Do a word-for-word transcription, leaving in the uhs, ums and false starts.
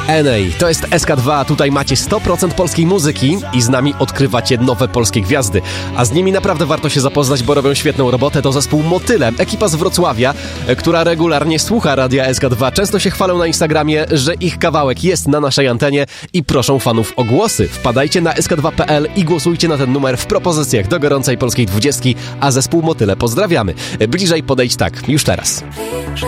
N A. To jest S K dwa, tutaj macie sto procent polskiej muzyki i z nami odkrywacie nowe polskie gwiazdy. A z nimi naprawdę warto się zapoznać, bo robią świetną robotę. To zespół Motyle, ekipa z Wrocławia, która regularnie słucha radia S K dwa. Często się chwalą na Instagramie, że ich kawałek jest na naszej antenie i proszą fanów o głosy. Wpadajcie na S K dwa kropka P L i głosujcie na ten numer w propozycjach do gorącej polskiej dwudziestki, a zespół Motyle pozdrawiamy. Bliżej podejdź tak, już teraz.